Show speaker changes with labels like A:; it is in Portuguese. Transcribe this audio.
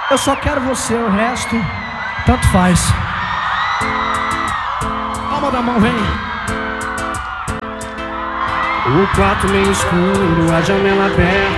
A: Eu só quero você, o resto tanto faz. Palma da mão, vem.
B: O quarto meio escuro, a janela aberta.